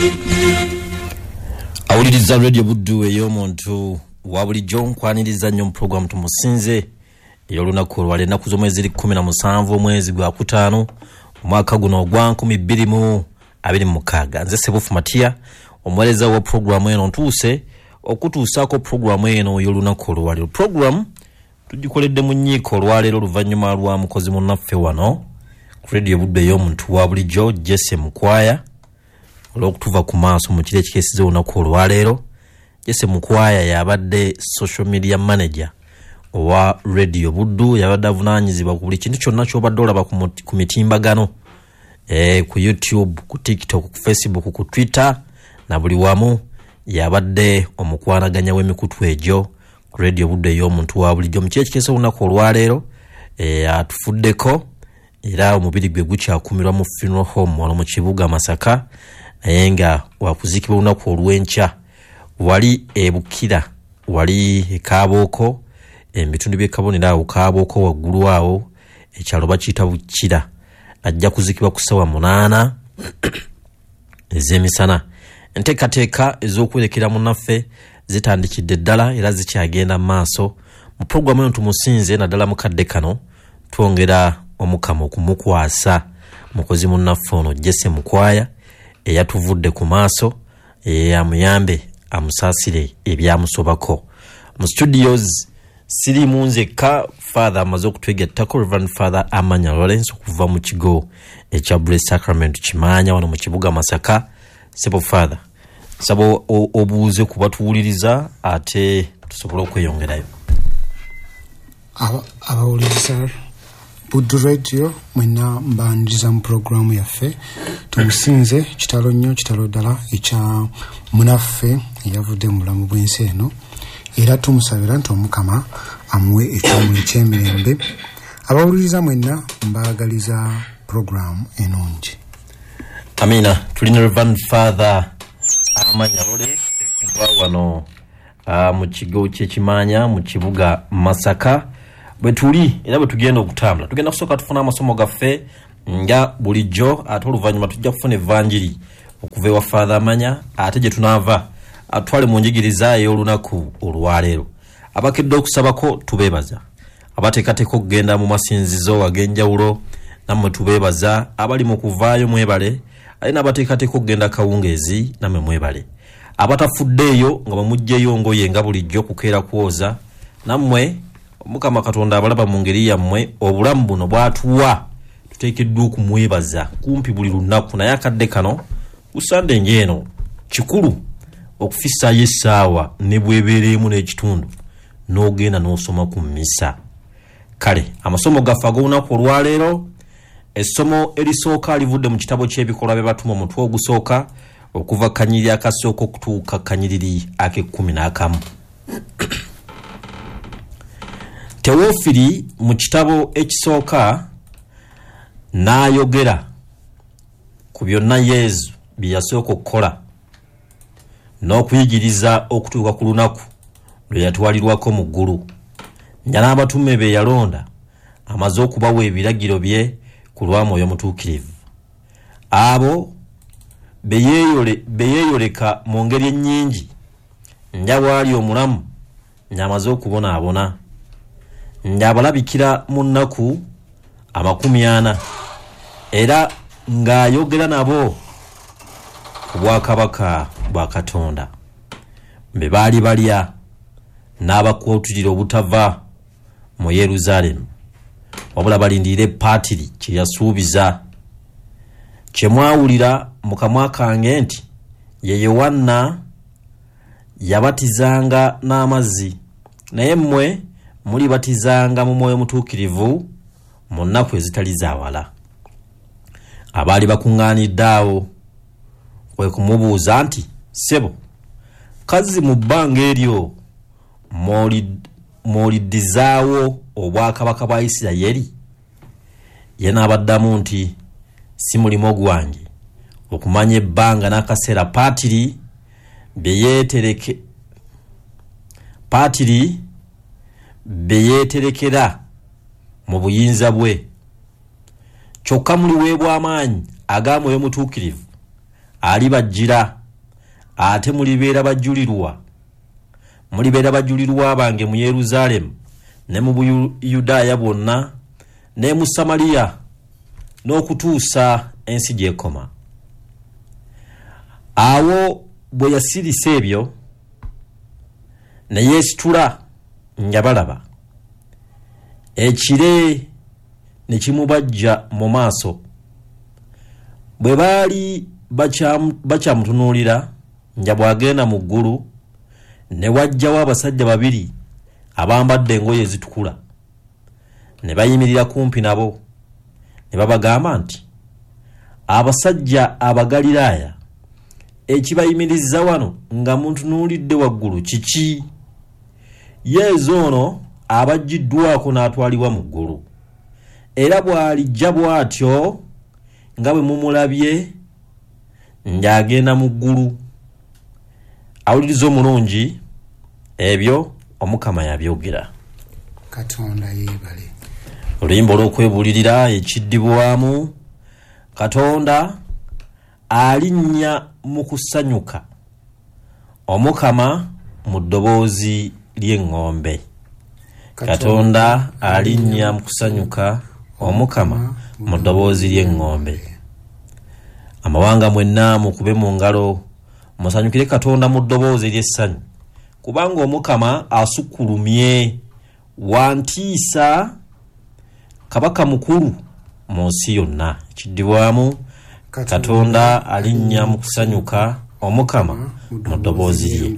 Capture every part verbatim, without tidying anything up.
Awuliriza radio buddu ey'omuntu wa bulijjo nkwaniriza nnyo mu program tumusinze ey'olunaku olwaleero ennaku z'omwezi kumi na musanvu omwezi gwa kutaano omwaka guno ogwa nkumi bbiri mu abiri mu mukaaga. Nze Sebufu Matiya omuweereza wa program eno ntuuse okutuusaako program eno ey'olunaku olwaleero. Program tugikoledde mu nnyiiko olwaleero oluvannyuma lwa mukozi munnaffe wano ku radio buddu ey'omuntu wa bulijjo Jesse Mukwaya olw'okutuva ku maaso mu kiro ekikeesiza olunaku olwaleero. Jesse Mukwaya yabadde social media manager owa radio buddu, yabadde avunaanyizibwa ku buli kintu kyonna ky'obadde olaba ku mitimbagano eh, ku YouTube, ku TikTok, ku Facebook, ku Twitter na buli wamu. Yabadde omukwanaganya w'emikutu egyo ku radio buddu ey'omuntu wa bulijjo mu kiro ekikeesiza olunaku olwaleero. Eh, atufuddeko era omubiri gwe gukyakumirwa mu funeral home wano mu kibuga Masaka, naye nga wakuzikibwa olunaku olw'enkya wali ebukira, wali ekaabooko, ebitundu by'ekabonero awo kaabooko waggulu awo ekyalo bakiyita Bukira. Ajja kuzikibwa ku ssaawa munaana ez'emisana. Enteekateeka ez'okwerekera munnaffe zitandikidde ddala era zikyagenda mu maaso. Mu pulogulaamu eno tumusinze naddala mukadde kano twongera omukama okumukwasa mukozi munnaffe ono Jesse Mukwaya eyatuvudde ku maaso, amuyambe amusaasire ebyamusobako. Mu studios siri munzeka father amaze okutwegattako Reverend Father Amanya Lawrence okuva mu kigo ekya Blessed Sacrament Kimanya wano mu kibuga Masaka. Sebo Father, sabo obuuze kubatuwuliriza ate tusobola okweyongerayo. Abawuliriza Buddu Radio mwena mbanjiza mu programu yaffe tumusinze kitalo nnyo kitalo ddala ekya munaffe eyavudde mu bulamu bw'ensi eno, era tumusabira nti omukama amuwe ekyomu eky'emirembe. Abawuliriza mwena mbaagaliza programu enungi. Amina. Tulina Reverend Father Amanya Lawrence okuva wano uh, mu kigo ky'Ekimanya mu kibuga Masaka. Bwe tuli era bwe tugenda okutambula tugenda kusooka tufuna amasomo gaffe nga bulijjo, ate oluvannyuma tujja kufuna evanjiri okuva ewa Father Amanya, ate gye tunaava atwale mu njigiriza ey'olunaku olwaleero. Abakedde okusabako tubeebaza, abateekateeka okugenda mu masinzizo ag'enjawulo nammwe tubeebaza, abali mu kuvaayo mwebale, ate n'abateekateeka okugenda kawungeezi nammwe mwebale, abatafuddeeyo nga bamugjeyo ngoye nga bulijjo kukeera kwoza nammwe Mukama Katonda abalaba mu ngeri yammwe. Obulamu buno bwatuwa tuteekeddwa okumwebaza kumpi buli lunaku, naye akadde kano kusande njeeno kikulu okufisaayo essaawa ne bwebeereemu n'ekitundu n'ogenda n'osoma ku mmisa. Kale amasomo gaffe ag'olunaku olwaleero, essomo erisooka livudde mu kitabo ky'ebikolwa bye batuma omutwe ogusooka okuva kanyiri akasooka okutuuka kanyiriri ak'ekkumi n'akamu. Tewoofiri mu kitabo ekisooka n'ayogera ku byonna Yesu bye yasooka okukola n'okuyigiriza okutuuka ku lunaku lwe yatwalirwako mu ggulu. Nnya n'abatume be yalonda amaze okubawa ebiragiro bye ku lwa Mwoyo Mutuukirivu. Abo be yeeyoleka mu ngeri ennyingi, nja bw'ali omulamu ng'amaze okubonaabona, ng'abalabikira mu nnaku amakumi ana, era ng'ayogera nabo ku bwakabaka bwa Katonda. Be baali balya n'abakooturira obutava mu Yerusaalemu, wabula balindirire paatiri kye yasuubiza. Kye mwawulira mu kamwa kange nti ye Yowanna yabatizanga n'amazzi, naye mmwe mulibatizanga mu Mwoyo Mutuukirivu mu nnaku ezitali zaawala. Abaali bakuŋŋaanidde awo kwe kumubuuza nti, ssebo, kazi mu bbanga eryo mw'oliddizaawo obwakabaka bwa Isirayiri? Ye n'abaddamu nti, si mulimo gwange okumanya ebbanga n'akaseera paatiri bye yeetereke paatiri bye yeeterekera mu buyinza bwe. Kyokka muliweebwa amaanyi aga Mwoyo Mutuukirivu ali bajjira ate mulibeera bajulirwa mulibeera bajulirwa bange mu Yeruzalemu ne mu Buyudaaya bwonna ne mu Samaliya n'okutuusa ensi gy'ekoma. Awo bwe yasirisa ebyo ne yeesitula nga balaba ekire ne kimubajja mu maaso. Bwe baali bakyamutunuulira nga bw'agenda mu ggulu, ne wajjawo abasajja babiri abambadde engoye ezitukula ne bayimirira kumpi nabo ne babagamba nti, abasajja Abagaliraaya, ekibayimirizza wano nga muntunuulidde waggulu kiki? Yesu ono abajjiddwako n'atwalibwa mu ggulu, era bw'alijja bw'atyo nga bwe mumulabye ng'agenda mu ggulu. Awuliriza omulungi ebyo Omukama yabyogera. Katonda yeebale. Oluyimba olw'okwebulirira ekiddibwamu. Katonda alinnya mu kusanyuka, Omukama mu ddoboozi ly'eŋŋombe. Katonda alinnya mu kusanyuka, Omukama mu ddoboozi ly'eŋŋombe. Amawanga mwenna mukube mu ngalo, musanyukire Katonda mu ddoboozi ly'essanyu, kubanga Omukama asukkulumye, wantiisa, kabaka mukulu mu nsi yonna. Ekiddibwamu. Katonda alinnya mu kusanyuka, Omukama mu ddoboozi lye.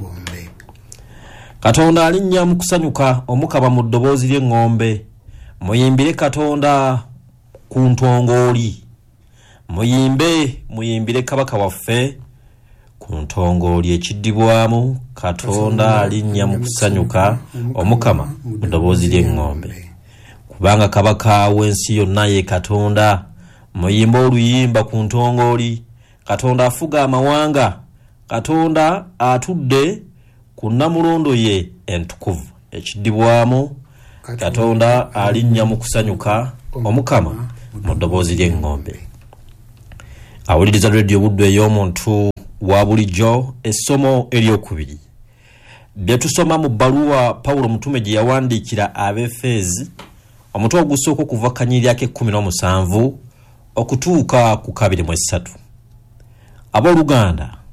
Katonda alinnya mu kusanyuka, Omukama mu ddoboozi ly'eŋŋombe. Muyimbire Katonda ku ntongooli. Muyimbe, muyimbire kabaka waffe ku ntongooli. Ekiddibwamu. Katonda alinnya mu kusanyuka, Omukama mu ddoboozi ly'eŋŋombe. Kubanga kabaka w'ensi yonna ye Katonda. Muyimbe oluyimba ku ntongooli. Katonda afuga amawanga. Katonda atudde ku nnamulondo ye entukuvu. Ekiddibwamu. Katonda alinnya mu kusanyuka, Omukama mu ddoboozi ly'eŋŋombe. Awuliriza Radio Buddu ey'omuntu wa bulijjo, essomo eryokubiri. Bye tusoma mu bbaluwa Pawulo mutume gye yawandiikira Abefeezi, omutwe ogusooka okuva kanyiri ak'ekkumi n'omusanvu okutuuka ku kabiri mu essatu. Abooluganda,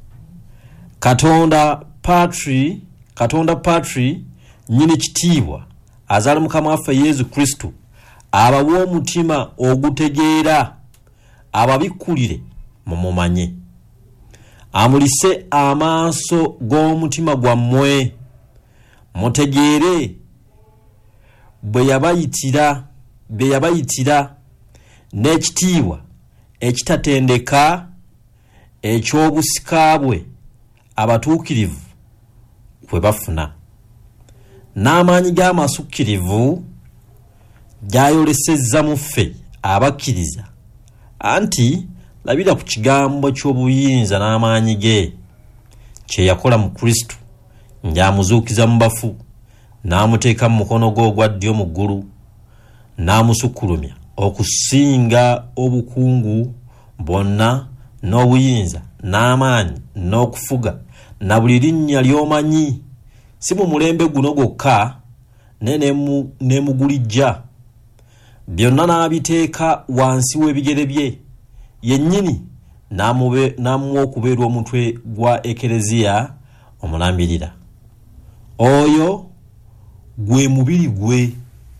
Katonda Patri, Katonda Patri nnyini kitiibwa, azaala Mukama waffe Yesu Kristo, abawa omutima ogutegeera, ababikkulire mumumanye. Amulise amaaso g'omutima gwammwe, mutegeere bwe yabayitira bwe yabayitira n'ekitiibwa ekitatendeka eky'obusika bwe abatuukirivu kwe bafuna, n'amaanyi g'amasukkirivu gy'ayolesezza mu ffe abakkiriza, anti labira ku kigambo ky'obuyinza n'amaanyi ge kye yakola mu Kristo ng'amuzuukiza mu bafu, n'amuteeka mu mukono gwe ogwa ddyo mu ggulu, n'amusukkulumya okusinga obukungu bwonna n'obuyinza n'amaanyi n'okufuga na buli linnya ly'omanyi, si mu mulembe guno gwokka ne nemugulijja, byonna n'abiteeka wansi w'ebigere bye, yennyini n'amuwa okubeera omutwe gwa ekereziya omulambirira. Oyo gwe mubiri gwe,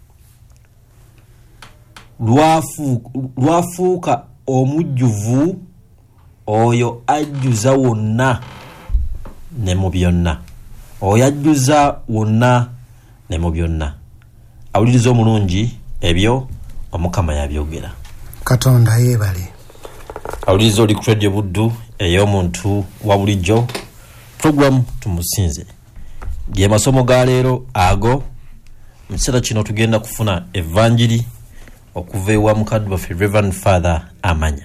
lwafuuka omujjuvu, oyo ajjuza wonna ne mu byonna. Oyo ajjuza wonna ne mu byonna. Awuliriza omulungi ebyo Omukama yabyogera. Katonda yeebale. Awuliriza oli ku Radio Buddu ey'omuntu wa bulijjo, program tumusinze. Ge masomo ga leero ago. Mu kiseera kino tugenda kufuna evanjiri okuva ewa mukadde waffe Reverend Father Amanya.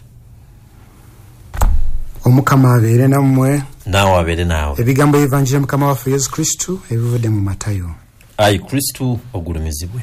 Omukama abeere nammwe. Naawe abeere naawe. Ebigambo evanjiri Mukama waffe Yesu Kristo ebivudde mu Matayo. Ayi Kristo ogulumizibwe.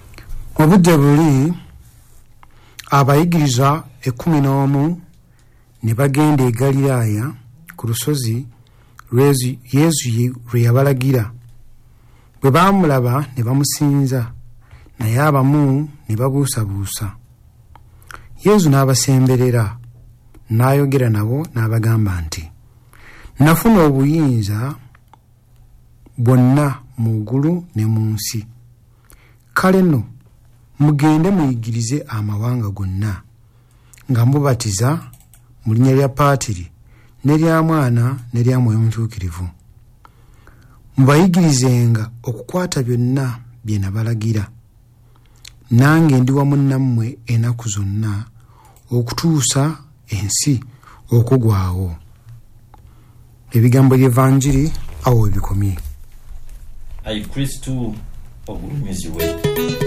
Obudde buli abayigiriza ekkumi n'omu ne bagenda e Galiraaya ku lusozi Yesu lwe yabalagira. Bwe baamulaba ne bamusinza, naye abamu ne babuusabuusa. Yesu n'abasemberera, n'ayogera nabo n'abagamba nti, nafuna obuyinza bwonna mu ggulu ne mu nsi. Kale nno mugende muyigirize amawanga gonna, nga mubatiza mu linnya lya Paatiri n'erya Mwana n'erya Mwoyo Mutuukirivu. Mubayigirizenga okukwata byonna bye nabalagira. Nange ndi wamu nammwe ennaku zonna okutuusa ensi okugwawo. Ebigambo by'Evanjiri awo ebikomye. Ayi Kristo ogulumizibwe.